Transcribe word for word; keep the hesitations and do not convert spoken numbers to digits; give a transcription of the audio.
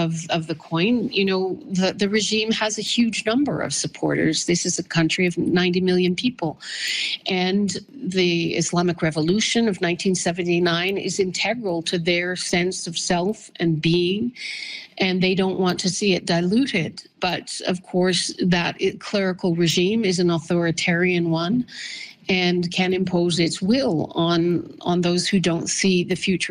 of, of the coin. You know, the, the regime has a huge number of supporters. This is a country of ninety million people. And the Islamic Revolution of nineteen seventy-nine is integral to their sense of self and being, and they don't want to see it diluted. But of course, that clerical regime is an authoritarian one and can impose its will on, on those who don't see the future